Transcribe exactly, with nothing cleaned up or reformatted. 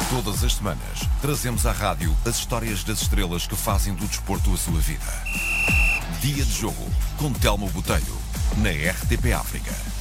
Todas as semanas, trazemos à rádio as histórias das estrelas que fazem do desporto a sua vida. Dia de Jogo, com Telmo Botelho, na R T P África.